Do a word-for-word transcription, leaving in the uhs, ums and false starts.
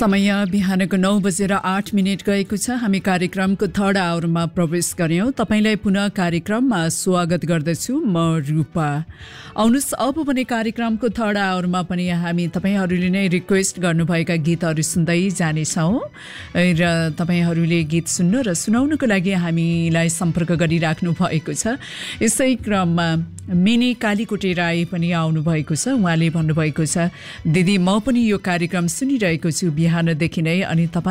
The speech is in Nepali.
समय बिहानको नौ बजेर आठ मिनट गएको छ। हामी कार्यक्रमको थर्ड आवरमा प्रवेश गर्यौं। तपाईलाई पुनः कार्यक्रममा स्वागत गर्दछु म रूपा। आउनुस् अब भने कार्यक्रमको थर्ड आवरमा पनि हामी तपाईहरूले नै रिक्वेस्ट गर्नुभएका गीतहरू सुन्दै जानेछौँ र तपाईहरूले गीत सुन्न र सुनाउनको लागि हामीलाई सम्पर्क गरिराख्नु भएको छ। यसै क्रममा मिनी कालीकोटे राई पनि आउनु भएको छ। उहाँले भन्नुभएको छ, दिदी म पनि यो कार्यक्रम सुनिरहेको छु बिहानदेखि नै अनि तपाईँ